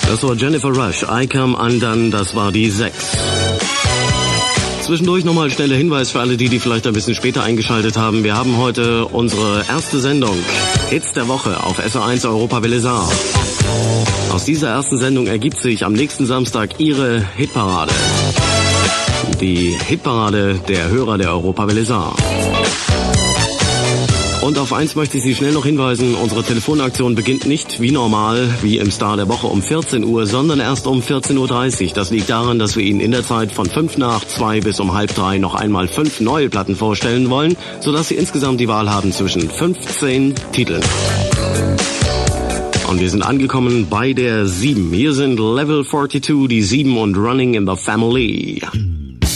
Das war Jennifer Rush, I Come Undone, das war die 6. Zwischendurch nochmal schneller Hinweis für alle, die vielleicht ein bisschen später eingeschaltet haben. Wir haben heute unsere erste Sendung, Hits der Woche auf SO1 Europa Welle Saar. Aus dieser ersten Sendung ergibt sich am nächsten Samstag Ihre Hitparade. Die Hitparade der Hörer der Europa Welle Saar. Und auf eins möchte ich Sie schnell noch hinweisen, unsere Telefonaktion beginnt nicht wie normal, wie im Star der Woche um 14 Uhr, sondern erst um 14.30 Uhr. Das liegt daran, dass wir Ihnen in der Zeit von 2:05 bis um 2:30 noch einmal 5 neue Platten vorstellen wollen, sodass Sie insgesamt die Wahl haben zwischen 15 Titeln. Und wir sind angekommen bei der 7. Hier sind Level 42, die 7 und Running in the Family.